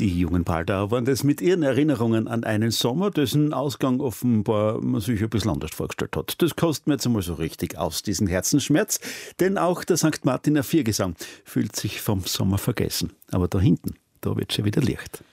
Die jungen Paldauer waren das mit ihren Erinnerungen an einen Sommer, dessen Ausgang offenbar man sich ein bisschen anders vorgestellt hat. Das kostet mir jetzt einmal so richtig aus, diesen Herzensschmerz. Denn auch der St. Martiner Viergesang fühlt sich vom Sommer vergessen. Aber da hinten, da wird schon wieder Licht.